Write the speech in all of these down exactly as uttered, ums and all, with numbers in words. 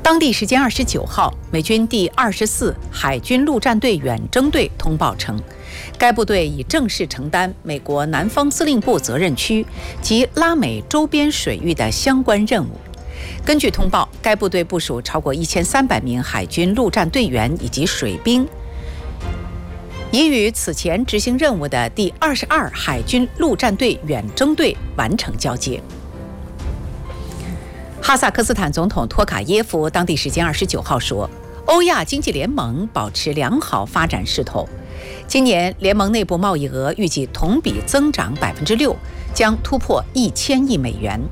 当地时间二十九号，美军第二十四海军陆战队远征队通报称，该部队已正式承担美国南方司令部责任区及拉美周边水域的相关任务。根据通报，该部队部署超过一千三百名海军陆战队员以及水兵，已与此前执行任务的第二十二海军陆战队远征队完成交接。哈萨克斯坦总统托卡耶夫当地时间二十九号说，欧亚经济联盟保持良好发展势头，今年联盟内部贸易额预计同比增长百分之六，将突破一千亿美元。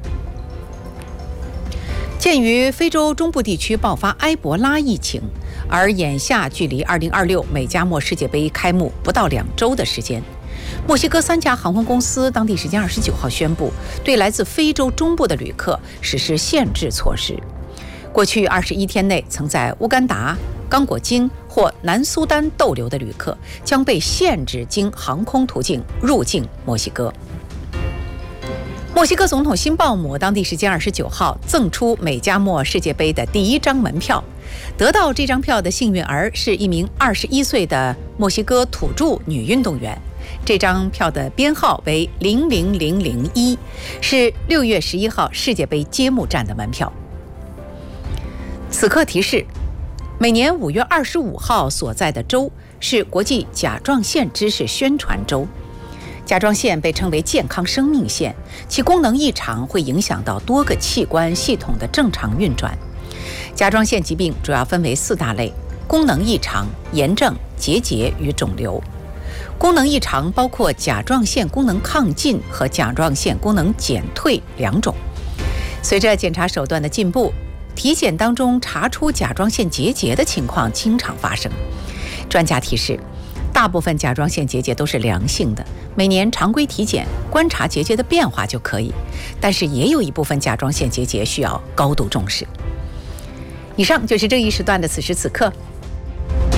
鉴于非洲中部地区爆发埃博拉疫情，而眼下距离二零二六美加墨世界杯开幕不到两周的时间，墨西哥三家航空公司当地时间二十九号宣布，对来自非洲中部的旅客实施限制措施。过去二十一天内曾在乌干达、刚果金或南苏丹逗留的旅客将被限制经航空途径入境墨西哥。墨西哥总统辛鲍姆当地时间二十九号赠出美加墨世界杯的第一张门票，得到这张票的幸运儿是一名二十一岁的墨西哥土著女运动员。这张票的编号为零零零零一，是六月十一号世界杯揭幕战的门票。此刻提示：每年五月二十五号所在的州是国际甲状腺知识宣传周。甲状腺被称为健康生命线，其功能异常会影响到多个器官系统的正常运转。甲状腺疾病主要分为四大类：功能异常、炎症、结节与肿瘤。功能异常包括甲状腺功能亢进和甲状腺功能减退两种。随着检查手段的进步，体检当中查出甲状腺结节的情况经常发生。专家提示，大部分甲状腺结节都是良性的，每年常规体检观察结节的变化就可以，但是也有一部分甲状腺结节需要高度重视。以上就是这一时段的此时此刻，